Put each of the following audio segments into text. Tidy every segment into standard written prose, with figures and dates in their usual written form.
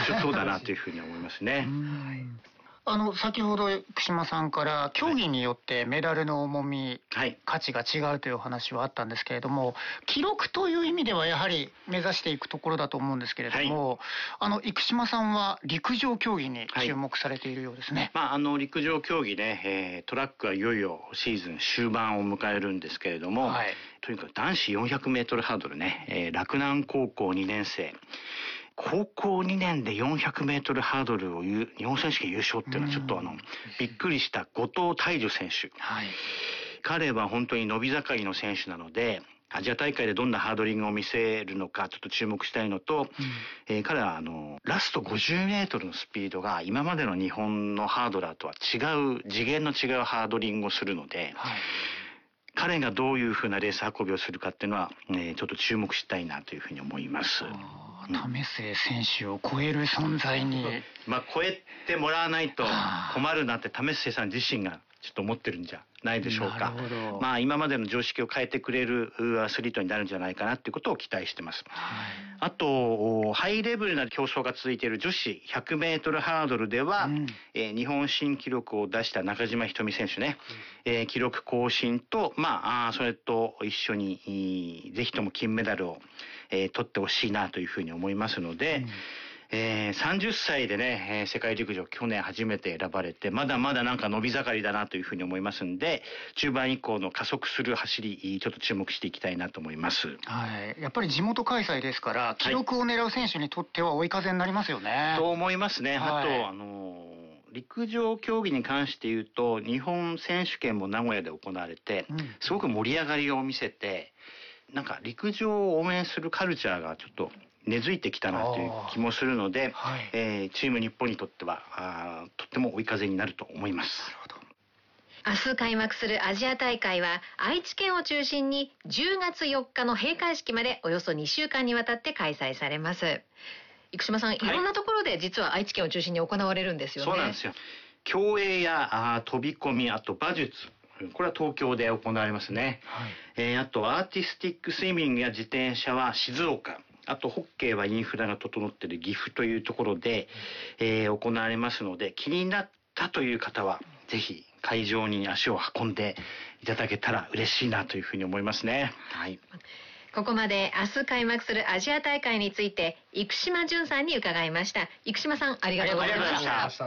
ちょっとそうだなというふうに思いますね。 先ほど福島さんから競技によってメダルの重み、価値が違うというお話はあったんですけれども、記録という意味ではやはり目指していくところだと思うんですけれども、生島さんは陸上競技に注目されているようですね。 陸上競技ね、トラックはいよいよシーズン終盤を迎えるんですけれども、とにかく男子400メートルハードルね、洛南高校2年生、高校2年で400メートルハードルを日本選手権優勝っていうのはちょっとびっくりした後藤泰樹選手。彼は本当に伸び盛りの選手なので、アジア大会でどんなハードリングを見せるのかちょっと注目したいのと、彼はラスト50メートルのスピードが今までの日本のハードラーとは違う、次元の違うハードリングをするので、彼がどういうふうなレース運びをするかっていうのは、ちょっと注目したいなというふうに思います。 為末選手を超える存在に超えてもらわないと困るなって為末さん自身がちょっと思ってるんじゃないでしょうか。今までの常識を変えてくれるアスリートになるんじゃないかなっていうことを期待してます。あとハイレベルな競争が続いている女子100メートルハードルでは、日本新記録を出した中島ひとみ選手ね、記録更新とそれと一緒にぜひとも金メダルを取ってほしいなというふうに思いますので、30歳でね、世界陸上去年初めて選ばれて、まだまだなんか伸び盛りだなというふうに思いますんで、中盤以降の加速する走りちょっと注目していきたいなと思います。 やっぱり地元開催ですから記録を狙う選手にとっては追い風になりますよね。 と思いますね。あと陸上競技に関して言うと日本選手権も名古屋で行われて、すごく盛り上がりを見せて、なんか陸上を応援するカルチャーがちょっと根付いてきたなという気もするので、チーム日本にとってはとっても追い風になると思います。 明日開幕するアジア大会は愛知県を中心に10月4日の閉会式までおよそ2週間にわたって開催されます。生島さん、いろんなところで実は愛知県を中心に行われるんですよね。 そうなんですよ。競泳や飛び込み、あと馬術、これは東京で行われますね。あとアーティスティックスイミングや自転車は静岡、あとホッケーはインフラが整っている岐阜というところで、行われますので、気になったという方はぜひ会場に足を運んでいただけたら嬉しいなというふうに思いますね。 ここまで明日開幕するアジア大会について生島淳さんに伺いました。生島さん、ありがとうございました。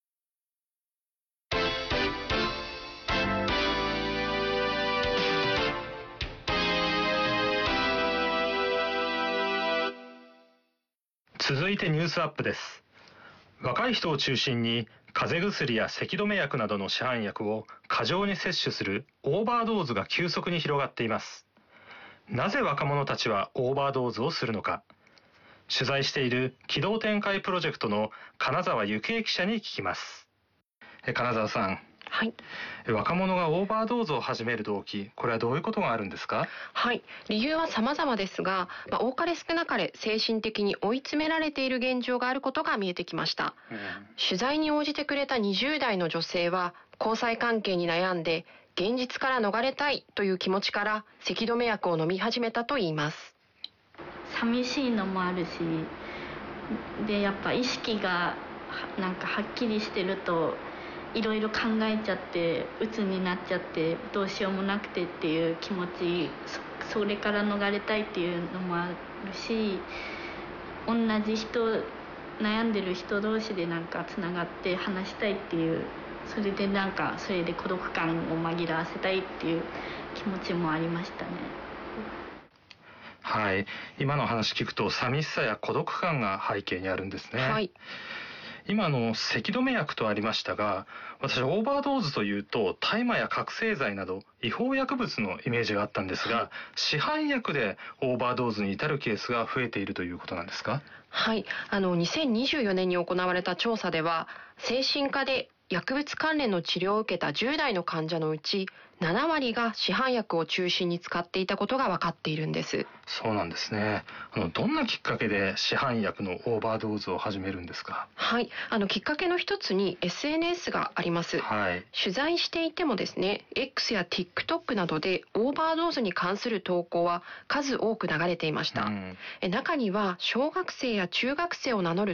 続いてニュースアップです。若い人を中心に風邪薬や咳止め薬などの市販薬を過剰に摂取するオーバードーズが急速に広がっています。なぜ若者たちはオーバードーズをするのか。取材している機動展開プロジェクトの金沢幸恵記者に聞きます。金沢さん、若者がオーバードーズを始める動機、これはどういうことがあるんですか？ 理由は様々ですが、多かれ少なかれ精神的に追い詰められている現状があることが見えてきました。取材に応じてくれた20代の女性は、交際関係に悩んで現実から逃れたいという気持ちから咳止め薬を飲み始めたといいます。 寂しいのもあるし、でやっぱ意識がなんかはっきりしてるといろいろ考えちゃって鬱になっちゃってどうしようもなくてっていう気持ち、それから逃れたいっていうのもあるし、同じ人、悩んでる人同士でなんかつながって話したいっていう、それでなんかそれで孤独感を紛らわせたいっていう気持ちもありましたね。 今の話聞くと寂しさや孤独感が背景にあるんですね。今の咳止め薬とありましたが、私オーバードーズというと大麻や覚醒剤など違法薬物のイメージがあったんですが、市販薬でオーバードーズに至るケースが増えているということなんですか ？2024年に行われた調査では、精神科で薬物関連の治療を受けた10代の患者のうち7割が市販薬を中心に使っていたことが分かっているんです。 そうなんですね。どんなきっかけで市販薬のオーバードーズを始めるんですか？ きっかけの一つに SNS があります。取材していてもですね、X や TikTok などでオーバードーズに関する投稿は数多く流れていました。中には小学生や中学生を名乗る